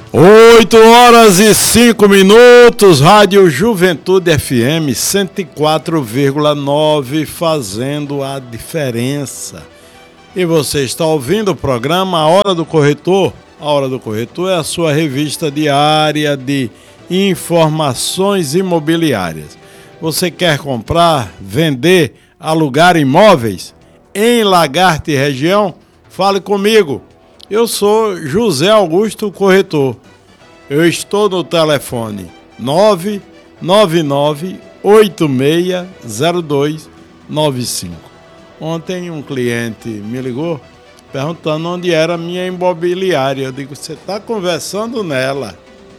8h05, Rádio Juventude FM 104,9, fazendo a diferença. E você está ouvindo o programa A Hora do Corretor. A Hora do Corretor é a sua revista diária de informações imobiliárias. Você quer comprar, vender, alugar imóveis em Lagarto e região? Fale comigo. Eu sou José Augusto Corretor. Eu estou no telefone 999-860295. Ontem um cliente me ligou perguntando onde era a minha imobiliária. Eu digo, você está conversando nela.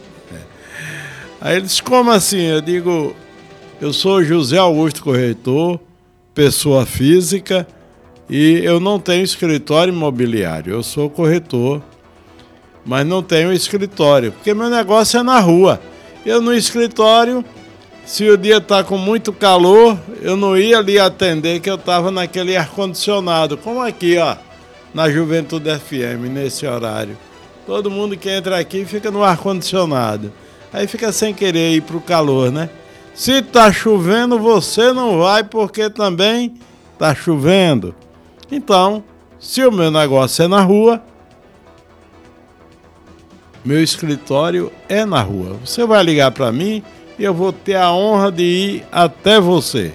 Aí ele disse, como assim? Eu digo, eu sou José Augusto Corretor, pessoa física, e eu não tenho escritório imobiliário. Eu sou corretor, mas não tenho escritório, porque meu negócio é na rua. Eu no escritório, se o dia está com muito calor, eu não ia ali atender, que eu estava naquele ar-condicionado, como aqui, ó, na Juventude FM, nesse horário. Todo mundo que entra aqui fica no ar-condicionado. Aí fica sem querer ir para o calor, né? Se está chovendo, você não vai, porque também está chovendo. Então, se o meu negócio é na rua, meu escritório é na rua. Você vai ligar para mim e eu vou ter a honra de ir até você.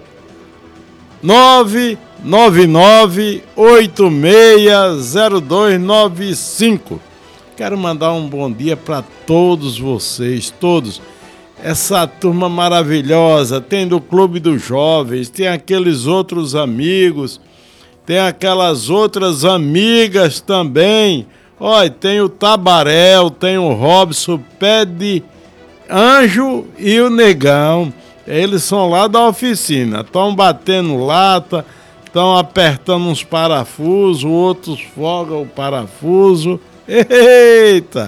999-860295. Quero mandar um bom dia para todos vocês, todos. Essa turma maravilhosa, tem do Clube dos Jovens, tem aqueles outros amigos, tem aquelas outras amigas também. Olha, tem o Tabarel, tem o Robson, Pé de Anjo e o Negão. Eles são lá da oficina, estão batendo lata, estão apertando uns parafusos, outros folgam o parafuso. Eita!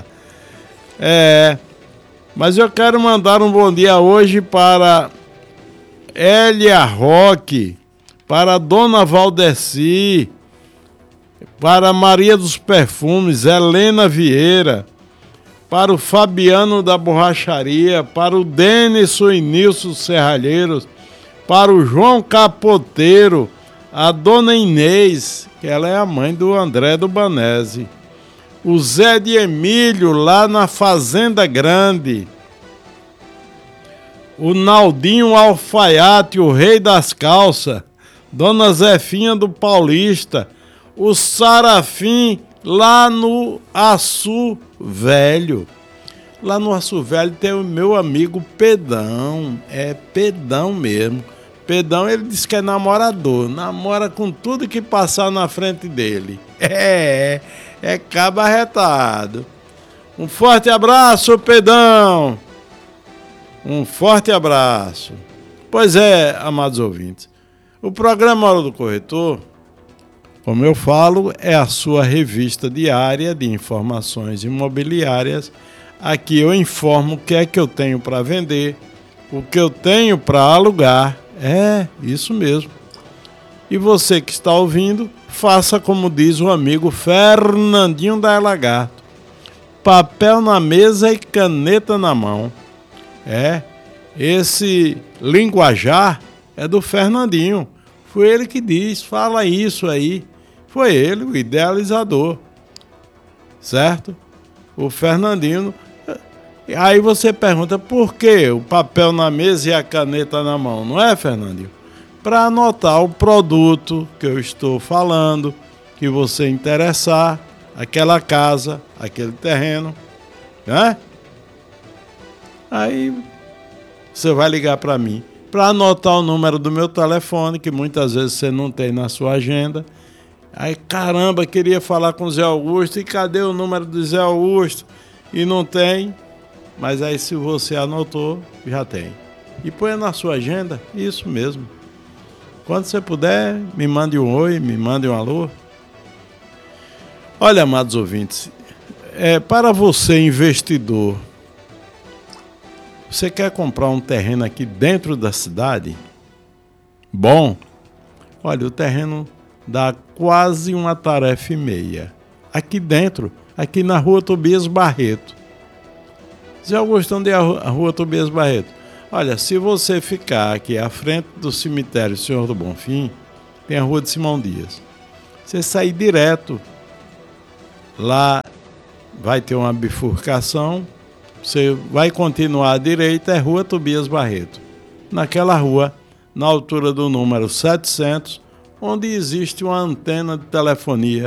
Mas eu quero mandar um bom dia hoje para Elia Roque, para Dona Valdeci, para Maria dos Perfumes, Helena Vieira, para o Fabiano da Borracharia, para o Denison e Nilson Serralheiros, para o João Capoteiro, a Dona Inês, que ela é a mãe do André do Banese, o Zé de Emílio, lá na Fazenda Grande, o Naldinho Alfaiate, o Rei das Calças, Dona Zefinha do Paulista, o Sarafim, lá no Açu Velho. Lá no Açu Velho tem o meu amigo Pedão, é Pedão mesmo. Pedão, ele diz que é namorador, namora com tudo que passar na frente dele. É cabo arretado. Um forte abraço, Pedão. Um forte abraço. Pois é, amados ouvintes, o programa Hora do Corretor, como eu falo, é a sua revista diária de informações imobiliárias. Aqui eu informo o que é que eu tenho para vender, o que eu tenho para alugar. É, isso mesmo. E você que está ouvindo, faça como diz o amigo Fernandinho da Lagarto. Papel na mesa e caneta na mão. Esse linguajar é do Fernandinho. Foi ele que diz, fala isso aí. Foi ele, o idealizador. Certo? O Fernandinho. Aí você pergunta, por que o papel na mesa e a caneta na mão? Não é, Fernandinho? Para anotar o produto que eu estou falando, que você interessar, aquela casa, aquele terreno, né? Aí você vai ligar para mim, para anotar o número do meu telefone, que muitas vezes você não tem na sua agenda. Aí, caramba, queria falar com o Zé Augusto, e cadê o número do Zé Augusto? E não tem, mas aí se você anotou, já tem. E põe na sua agenda, isso mesmo. Quando você puder, me mande um oi, me mande um alô. Olha, amados ouvintes, para você, investidor, você quer comprar um terreno aqui dentro da cidade? Bom, olha, o terreno dá quase uma tarefa e meia. Aqui dentro, aqui na rua Tobias Barreto. Zé Augusto, onde é a rua Tobias Barreto? Olha, se você ficar aqui à frente do cemitério Senhor do Bonfim, tem a rua de Simão Dias. Você sair direto, lá vai ter uma bifurcação, você vai continuar à direita, é rua Tobias Barreto. Naquela rua, na altura do número 700, onde existe uma antena de telefonia